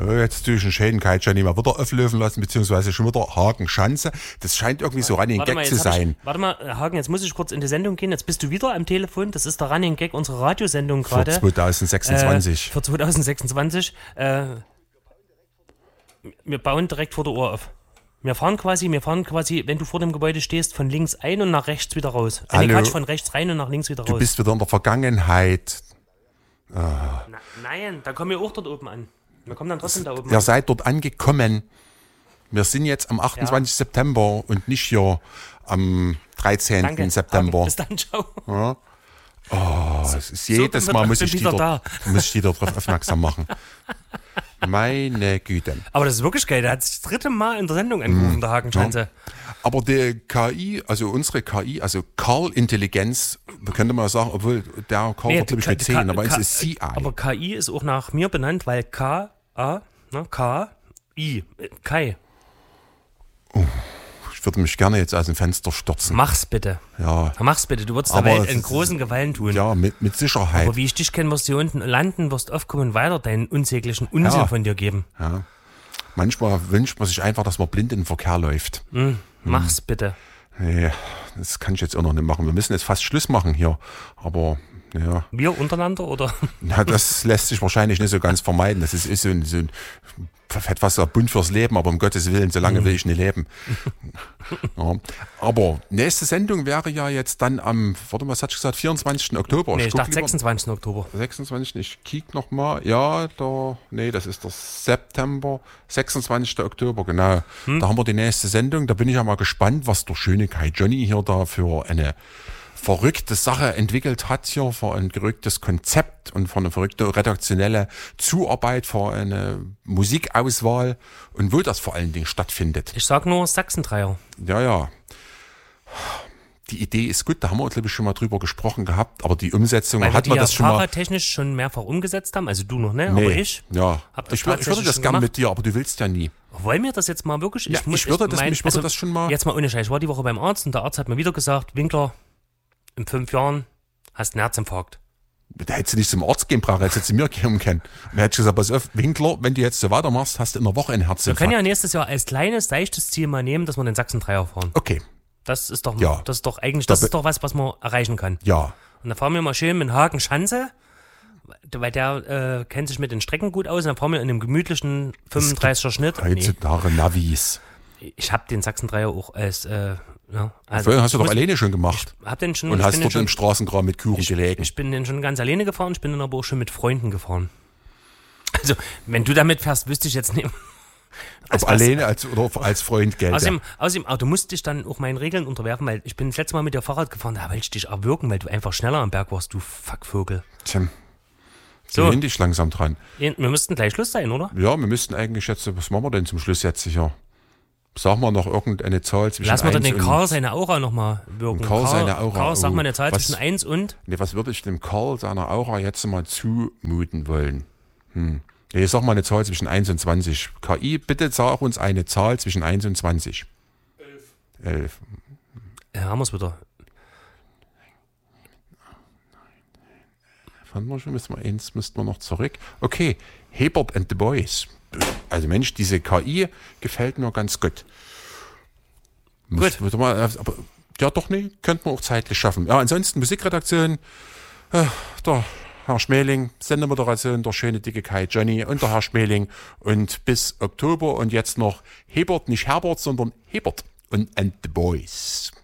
Jetzt tue ich einen schönen Kai Johnny mal wieder auflösen lassen, beziehungsweise schon wieder Hagen Schanze. Das scheint irgendwie so Running Gag zu sein. Warte mal, Hagen, jetzt muss ich kurz in die Sendung gehen. Jetzt bist du wieder am Telefon. Das ist der Running Gag unserer Radiosendung gerade. Für 2026. Für 2026. Wir bauen direkt vor der Uhr auf. Wir fahren quasi, wenn du vor dem Gebäude stehst, von links ein und nach rechts wieder raus. Quatsch, von rechts rein und nach links wieder raus. Du bist wieder in der Vergangenheit. Nein, da kommen wir auch dort oben an. Wir kommen dann trotzdem da oben Ihr an. seid dort angekommen. Wir sind jetzt am 28. September und nicht hier am 13. Danke. September. Bis dann, ciao. Ja. Es ist jedes Mal muss ich die darauf aufmerksam machen. Meine Güte. Aber das ist wirklich geil. Der hat sich das 3. Mal in der Sendung angerufen, der Hagen Schanze. Ja. Aber der KI, also unsere KI, also Karl-Intelligenz, könnte man sagen, obwohl der Karl wird, glaube ich, mit 10, aber es ist CI. Aber KI ist auch nach mir benannt, weil K-I, Kai. Ich würde mich gerne jetzt aus dem Fenster stürzen. Mach's bitte. Ja. Mach's bitte. Du würdest dabei einen großen Gefallen tun. Ja, mit Sicherheit. Aber wie ich dich kenne, wirst du hier unten landen, wirst aufkommen und weiter deinen unsäglichen Unsinn von dir geben. Ja. Manchmal wünscht man sich einfach, dass man blind in den Verkehr läuft. Mach's bitte. Nee, das kann ich jetzt auch noch nicht machen. Wir müssen jetzt fast Schluss machen hier. Aber, ja. Wir untereinander, oder? Na, das lässt sich wahrscheinlich nicht so ganz vermeiden. Das ist so ein etwas bunt fürs Leben, aber um Gottes Willen, so lange will ich nicht leben. Ja. Aber nächste Sendung wäre ja jetzt dann am, was hatte ich gesagt, 24. Oktober. Nee, ich dachte 26. Oktober. 26, ich kiek nochmal. Ja, das ist der September. 26. Oktober, genau. Da haben wir die nächste Sendung. Da bin ich ja mal gespannt, was der schöne Kai Johnny hier da für eine verrückte Sache entwickelt hat hier, für ein verrücktes Konzept und für eine verrückte redaktionelle Zuarbeit, für eine Musikauswahl und wo das vor allen Dingen stattfindet. Ich sag nur Sachsendreier. Ja. Die Idee ist gut, da haben wir, glaube ich, schon mal drüber gesprochen gehabt, aber die Umsetzung hat man das schon mal... fahrradtechnisch schon mehrfach umgesetzt haben, also du noch, ne? Nee, aber ich. Ja, ich würde das gern mit dir, aber du willst ja nie. Wollen wir das jetzt mal wirklich? Ja, mich würde das schon mal... Jetzt mal ohne Scheiß, ich war die Woche beim Arzt und der Arzt hat mir wieder gesagt, Winkler, in 5 Jahren hast du einen Herzinfarkt. Da hättest du nicht zum Arzt gehen brauchen, hättest du zu mir gehen können. Und er hätte gesagt, pass auf, Winkler, wenn du jetzt so weitermachst, hast du in einer Woche einen Herzinfarkt. Wir können ja nächstes Jahr als kleines, seichtes Ziel mal nehmen, dass wir den Sachsen-Dreier fahren. Okay. Das ist doch, Ja. das ist doch eigentlich, das ist doch was man erreichen kann. Ja. Und dann fahren wir mal schön mit Hagen Schanze, weil der kennt sich mit den Strecken gut aus. Und dann fahren wir in einem gemütlichen 35er Schnitt. Heutzutage Navis. Ich habe den Sachsen-Dreier auch als, Hast du doch alleine schon gemacht. Hab den schon, und hast dort im Straßenkram mit Kuchen gelegen. Ich bin den schon ganz alleine gefahren, ich bin dann aber auch schon mit Freunden gefahren. Also, wenn du damit fährst, wüsste ich jetzt nicht. Ob alleine oder als Freund Geld. Außerdem, du musst dich dann auch meinen Regeln unterwerfen, weil ich bin das letzte Mal mit dir Fahrrad gefahren, da wollte ich dich erwürgen, weil du einfach schneller am Berg warst, du Fuckvogel. Tja, so bin ich langsam dran. Wir müssten gleich Schluss sein, oder? Ja, wir müssten eigentlich jetzt, was machen wir denn zum Schluss jetzt sicher? Sag mal noch irgendeine Zahl zwischen 1 und... Lass mal den Karl seine Aura nochmal wirken. Karl seine Aura. Karl, sag mal eine Zahl zwischen 1 und... Nee, was würde ich dem Karl seiner Aura jetzt mal zumuten wollen? Nee, sag mal eine Zahl zwischen 1 und 20. KI, bitte sag uns eine Zahl zwischen 1 und 20. 11. Ja, haben wir es wieder. Fanden wir schon, müssten wir noch zurück. Okay, Hebert and the Boys. Also Mensch, diese KI gefällt mir ganz gut. Gut. Aber, ja doch, nee, könnten wir auch zeitlich schaffen. Ja, ansonsten Musikredaktion, der Herr Schmeling, Sendemoderation, der schöne dicke Kai Johnny und der Herr Schmeling und bis Oktober und jetzt noch Hebert, nicht Herbert, sondern Hebert und the Boys.